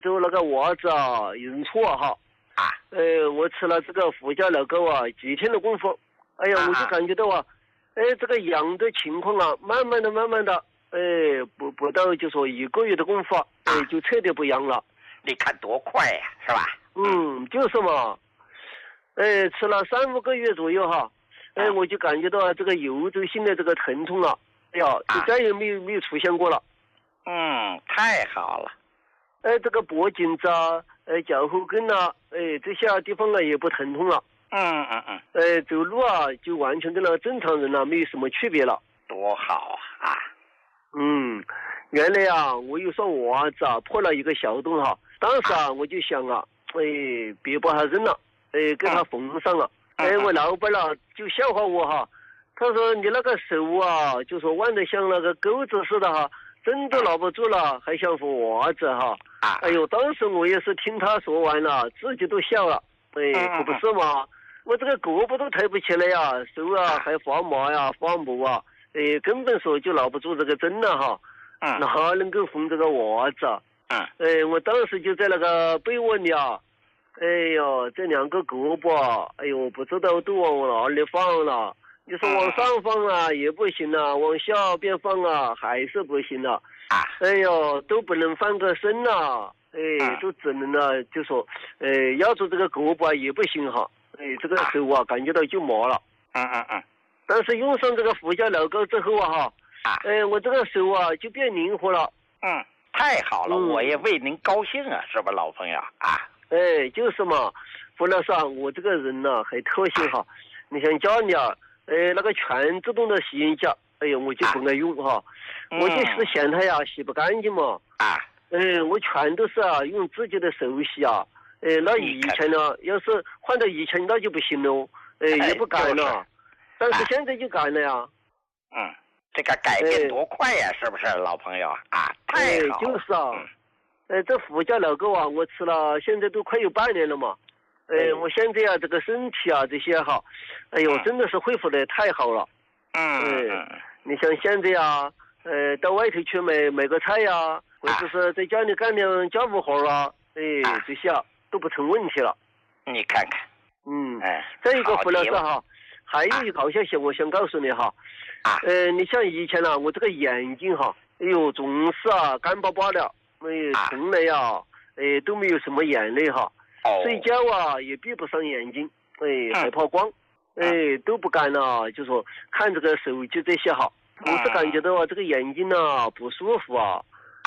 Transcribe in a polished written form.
就那个娃子啊，认错哈。我吃了这个福加乐高啊，几天的功夫，哎呀，我就感觉到啊，这个痒的情况啊，慢慢的，不到就说1个月的功夫，就彻底不痒了。 你看多快呀，是吧？ 就是嘛，吃了3-5个月左右哈，我就感觉到这个右周心的这个疼痛啊，哎呀，就再也没有出现过了。 太好了。 这个脖颈子啊，脚后跟啊，这些地方啊也不疼痛了。走路啊就完全跟那正常人啊没有什么区别了。 多好啊！ 原来啊，我有双袜子啊破了一个小洞哈。当时啊，我就想啊，别把它扔了，给它缝上了。我老板啊就笑话我哈，他说你那个手啊，就说弯得像那个钩子似的哈，真都拿不住了，还想缝袜子哈。哎呦，当时我也是听他说完了，自己都笑了。可不是嘛，我这个胳膊都抬不起来呀，手啊还发麻呀，发木啊，根本说就拿不住这个针了哈。哪能够缝这个袜子啊？我当时就在那个被窝里啊，哎呦，这2个胳膊啊，哎呦，不知道都往哪里放了。你说往上放啊也不行了，往下边放啊还是不行了。哎呦，都不能翻个身了，都只能呢，就说，压住这个胳膊啊也不行哈，这个手啊感觉到就麻了。但是用上这个福加乐高之后啊哈，我这个手啊就变灵活了。 太好了，我也为您高兴啊，是吧，老朋友啊？ 就是嘛，胡老师啊，我这个人呢很特性哈。你像家里啊，那个全自动的洗衣机，我就不爱用哈。我就是嫌它呀洗不干净嘛。我全都是啊用自己的手洗啊。那以前呢，要是换到以前那就不行了，也不干了。但是现在就干了呀。 这个改变多快呀，是不是，老朋友啊？太好了。 就是啊。这福加乐高啊，我吃了，现在都快有半年了嘛。我现在啊，这个身体啊这些哈，哎呦，真的是恢复的太好了。你像现在啊，到外头去买个菜呀，或者是在家里干点家务活啊，这些啊都不成问题了。 你看看。 再一个胡老师哈，还有一个好消息我想告诉你哈。你像以前啊，我这个眼睛哈，哎呦，总是啊干巴巴的。从来呀，都没有什么眼泪哈。睡觉啊也闭不上眼睛，害怕光，都不敢啊，就说看这个手机这些哈，我是感觉到啊这个眼睛啊不舒服啊，